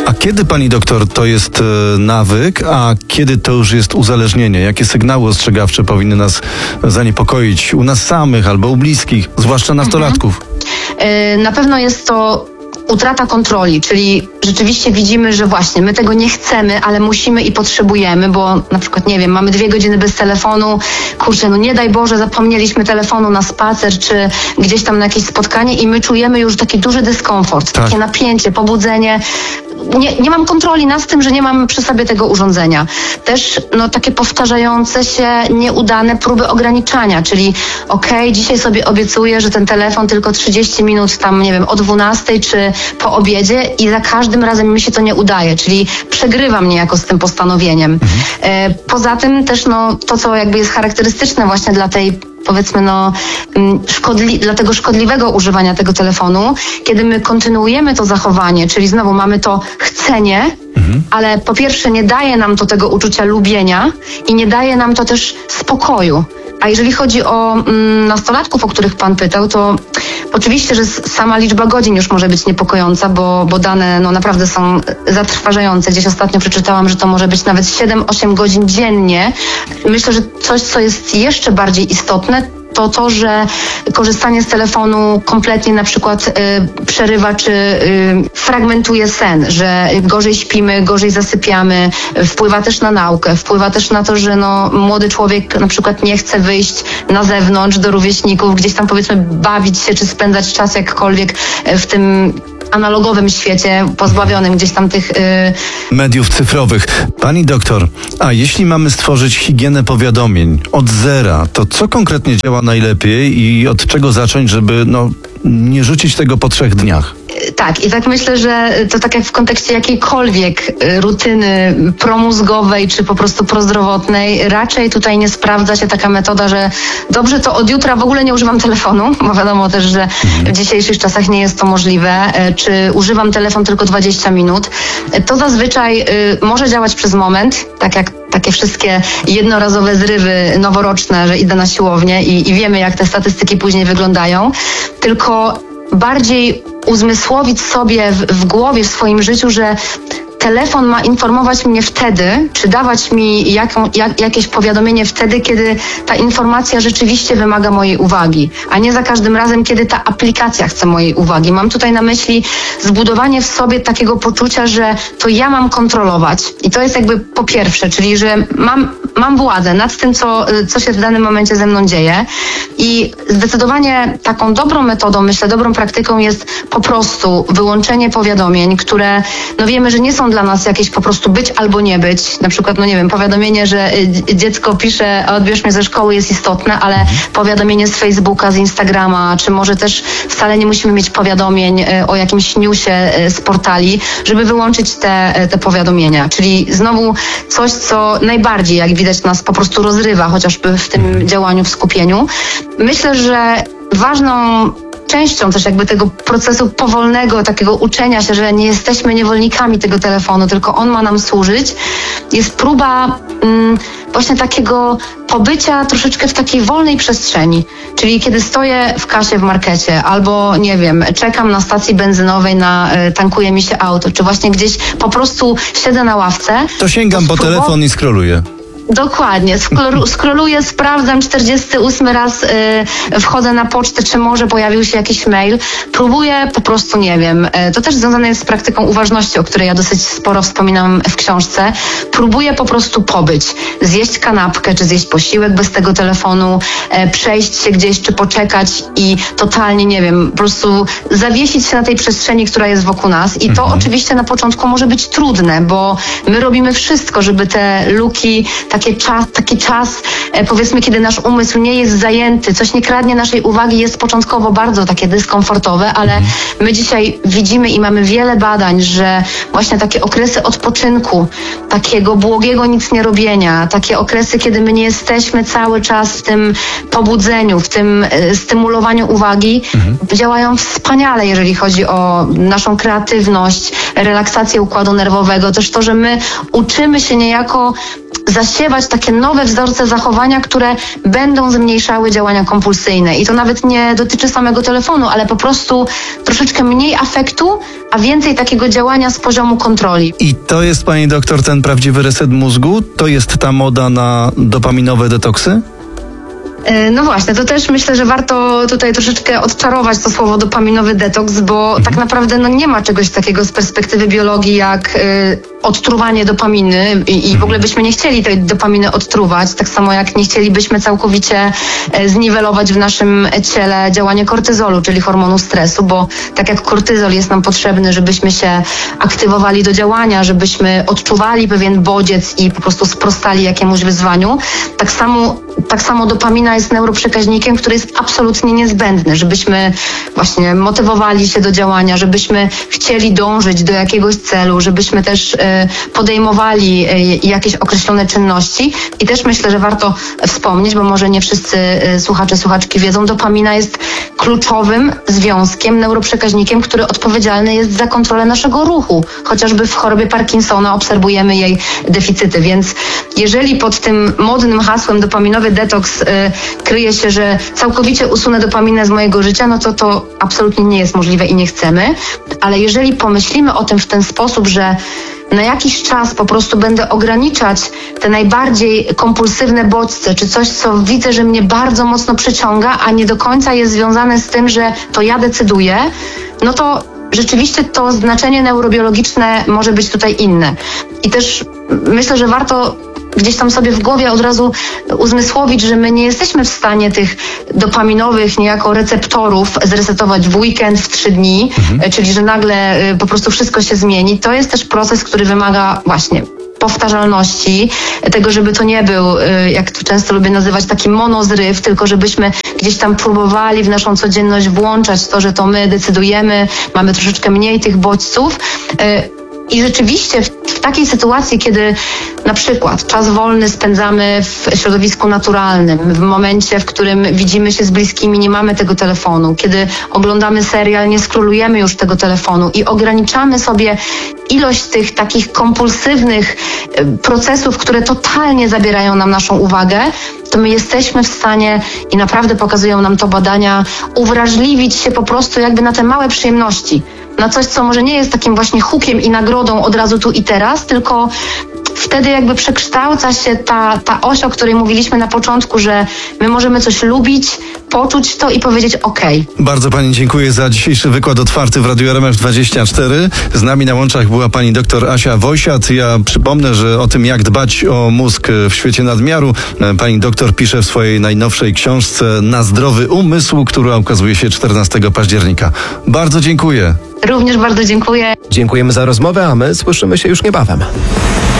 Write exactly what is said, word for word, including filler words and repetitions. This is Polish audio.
A kiedy, pani doktor, to jest e, nawyk, a kiedy to już jest uzależnienie? Jakie sygnały ostrzegawcze powinny nas zaniepokoić u nas samych albo u bliskich, zwłaszcza nastolatków? Mhm. Yy, na pewno jest to utrata kontroli, czyli rzeczywiście widzimy, że właśnie my tego nie chcemy, ale musimy i potrzebujemy, bo na przykład, nie wiem, mamy dwie godziny bez telefonu, kurczę, no nie daj Boże, zapomnieliśmy telefonu na spacer, czy gdzieś tam na jakieś spotkanie i my czujemy już taki duży dyskomfort, tak. takie napięcie, pobudzenie. Nie, nie mam kontroli nad tym, że nie mam przy sobie tego urządzenia. Też no, takie powtarzające się nieudane próby ograniczania, czyli okej, okay, dzisiaj sobie obiecuję, że ten telefon tylko trzydzieści minut tam, nie wiem, o dwunastej czy po obiedzie i za każdym razem mi się to nie udaje, czyli przegrywam niejako z tym postanowieniem. Mhm. E, poza tym też no, to, co jakby jest charakterystyczne właśnie dla tej powiedzmy no, szkodli- dla tego szkodliwego używania tego telefonu, kiedy my kontynuujemy to zachowanie, czyli znowu mamy to chcenie, mhm. ale po pierwsze nie daje nam to tego uczucia lubienia i nie daje nam to też spokoju. A jeżeli chodzi o mm, nastolatków, o których pan pytał, to oczywiście, że sama liczba godzin już może być niepokojąca, bo, bo dane no, naprawdę są zatrważające. Gdzieś ostatnio przeczytałam, że to może być nawet siedem osiem godzin dziennie. Myślę, że coś, co jest jeszcze bardziej istotne, to to, że korzystanie z telefonu kompletnie na przykład y, przerywa czy y, fragmentuje sen, że gorzej śpimy, gorzej zasypiamy, wpływa też na naukę, wpływa też na to, że no, młody człowiek na przykład nie chce wyjść na zewnątrz do rówieśników, gdzieś tam powiedzmy bawić się czy spędzać czas jakkolwiek w tym analogowym świecie, pozbawionym gdzieś tam tych... Yy... mediów cyfrowych. Pani doktor, a jeśli mamy stworzyć higienę powiadomień od zera, to co konkretnie działa najlepiej i od czego zacząć, żeby no, nie rzucić tego po trzech dniach? Tak, i tak myślę, że to tak jak w kontekście jakiejkolwiek rutyny promózgowej czy po prostu prozdrowotnej, raczej tutaj nie sprawdza się taka metoda, że dobrze, to od jutra w ogóle nie używam telefonu, bo wiadomo też, że w dzisiejszych czasach nie jest to możliwe, czy używam telefon tylko dwadzieścia minut. To zazwyczaj może działać przez moment, tak jak takie wszystkie jednorazowe zrywy noworoczne, że idę na siłownię i, i wiemy, jak te statystyki później wyglądają, tylko bardziej uzmysłowić sobie w, w głowie, w swoim życiu, że telefon ma informować mnie wtedy, czy dawać mi jaką, jak, jakieś powiadomienie wtedy, kiedy ta informacja rzeczywiście wymaga mojej uwagi, a nie za każdym razem, kiedy ta aplikacja chce mojej uwagi. Mam tutaj na myśli zbudowanie w sobie takiego poczucia, że to ja mam kontrolować. I to jest jakby po pierwsze, czyli że mam, mam władzę nad tym, co, co się w danym momencie ze mną dzieje. I zdecydowanie taką dobrą metodą, myślę, dobrą praktyką jest po prostu wyłączenie powiadomień, które no wiemy, że nie są dla nas jakieś po prostu być albo nie być. Na przykład, no nie wiem, powiadomienie, że dziecko pisze, a odbierz mnie ze szkoły, jest istotne, ale powiadomienie z Facebooka, z Instagrama, czy może też wcale nie musimy mieć powiadomień o jakimś newsie z portali, żeby wyłączyć te, te powiadomienia. Czyli znowu coś, co najbardziej, jak widać, nas po prostu rozrywa, chociażby w tym działaniu, w skupieniu. Myślę, że ważną częścią też jakby tego procesu powolnego, takiego uczenia się, że nie jesteśmy niewolnikami tego telefonu, tylko on ma nam służyć, jest próba mm, właśnie takiego pobycia troszeczkę w takiej wolnej przestrzeni. Czyli kiedy stoję w kasie w markecie albo, nie wiem, czekam na stacji benzynowej, na y, tankuje mi się auto, czy właśnie gdzieś po prostu siedzę na ławce. To sięgam to po spróbow- telefon i scrolluję. Dokładnie. Skro- skroluję, sprawdzam czterdziesty ósmy raz, yy, wchodzę na pocztę, czy może pojawił się jakiś mail. Próbuję po prostu, nie wiem, yy, to też związane jest z praktyką uważności, o której ja dosyć sporo wspominam w książce. Próbuję po prostu pobyć, zjeść kanapkę, czy zjeść posiłek bez tego telefonu, yy, przejść się gdzieś, czy poczekać i totalnie, nie wiem, po prostu zawiesić się na tej przestrzeni, która jest wokół nas. I to mhm. oczywiście na początku może być trudne, bo my robimy wszystko, żeby te luki, Taki czas, taki czas, powiedzmy, kiedy nasz umysł nie jest zajęty, coś nie kradnie naszej uwagi, jest początkowo bardzo takie dyskomfortowe, ale my dzisiaj widzimy i mamy wiele badań, że właśnie takie okresy odpoczynku, takiego błogiego nic nie robienia, takie okresy, kiedy my nie jesteśmy cały czas w tym pobudzeniu, w tym stymulowaniu uwagi, mhm. działają wspaniale, jeżeli chodzi o naszą kreatywność, relaksację układu nerwowego, też to, że my uczymy się niejako zasiewać takie nowe wzorce zachowania, które będą zmniejszały działania kompulsyjne. I to nawet nie dotyczy samego telefonu, ale po prostu troszeczkę mniej afektu, a więcej takiego działania z poziomu kontroli. I to jest, pani doktor, ten prawdziwy reset mózgu? To jest ta moda na dopaminowe detoksy? No właśnie, to też myślę, że warto tutaj troszeczkę odczarować to słowo dopaminowy detoks, bo mhm. tak naprawdę no, nie ma czegoś takiego z perspektywy biologii jak y, odtruwanie dopaminy i, i w ogóle byśmy nie chcieli tej dopaminy odtruwać, tak samo jak nie chcielibyśmy całkowicie y, zniwelować w naszym ciele działanie kortyzolu, czyli hormonu stresu, bo tak jak kortyzol jest nam potrzebny, żebyśmy się aktywowali do działania, żebyśmy odczuwali pewien bodziec i po prostu sprostali jakiemuś wyzwaniu, tak samo, tak samo dopamina jest neuroprzekaźnikiem, który jest absolutnie niezbędny, żebyśmy właśnie motywowali się do działania, żebyśmy chcieli dążyć do jakiegoś celu, żebyśmy też y, podejmowali y, jakieś określone czynności. I też myślę, że warto wspomnieć, bo może nie wszyscy y, słuchacze, słuchaczki wiedzą, dopamina jest kluczowym związkiem, neuroprzekaźnikiem, który odpowiedzialny jest za kontrolę naszego ruchu. Chociażby w chorobie Parkinsona obserwujemy jej deficyty, więc jeżeli pod tym modnym hasłem dopaminowy detoks y, kryje się, że całkowicie usunę dopaminę z mojego życia, no to to absolutnie nie jest możliwe i nie chcemy. Ale jeżeli pomyślimy o tym w ten sposób, że na jakiś czas po prostu będę ograniczać te najbardziej kompulsywne bodźce, czy coś, co widzę, że mnie bardzo mocno przyciąga, a nie do końca jest związane z tym, że to ja decyduję, no to rzeczywiście to znaczenie neurobiologiczne może być tutaj inne. I też myślę, że warto gdzieś tam sobie w głowie od razu uzmysłowić, że my nie jesteśmy w stanie tych dopaminowych niejako receptorów zresetować w weekend, w trzy dni, mhm. czyli że nagle po prostu wszystko się zmieni. To jest też proces, który wymaga właśnie powtarzalności, tego, żeby to nie był, jak to często lubię nazywać, taki monozryw, tylko żebyśmy gdzieś tam próbowali w naszą codzienność włączać to, że to my decydujemy, mamy troszeczkę mniej tych bodźców. I rzeczywiście w, w takiej sytuacji, kiedy na przykład czas wolny spędzamy w środowisku naturalnym, w momencie, w którym widzimy się z bliskimi, nie mamy tego telefonu, kiedy oglądamy serial, nie skrolujemy już tego telefonu i ograniczamy sobie ilość tych takich kompulsywnych procesów, które totalnie zabierają nam naszą uwagę, to my jesteśmy w stanie, i naprawdę pokazują nam to badania, uwrażliwić się po prostu jakby na te małe przyjemności. Na coś, co może nie jest takim właśnie hukiem i nagrodą od razu tu i teraz, tylko wtedy jakby przekształca się ta, ta oś, o której mówiliśmy na początku, że my możemy coś lubić, poczuć to i powiedzieć okej. Bardzo pani dziękuję za dzisiejszy wykład otwarty w Radiu R M F dwadzieścia cztery. Z nami na łączach była pani doktor Asia Wojsiat. Ja przypomnę, że o tym, jak dbać o mózg w świecie nadmiaru, pani doktor pisze w swojej najnowszej książce Na zdrowy umysł, która ukazuje się czternastego października. Bardzo dziękuję. Również bardzo dziękuję. Dziękujemy za rozmowę, a my słyszymy się już niebawem.